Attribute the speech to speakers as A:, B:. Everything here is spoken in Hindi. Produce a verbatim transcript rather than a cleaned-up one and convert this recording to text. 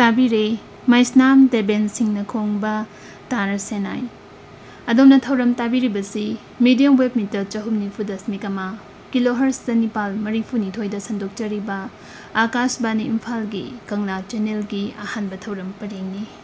A: ताबिरे माइस्नाम देबेन सिंह खोंबा तार सेनाई अदोमना थौरम ताबिरिबसी मीडियम वेब मीटर चहुम निफु दशमिक अमा किलोहर्ट्ज निपाल मरीफु निथोइदा संदोकचरिबा आकाशवाणी इम्फाल की कंगना चैनल की अहनब थौरम परेंगनी।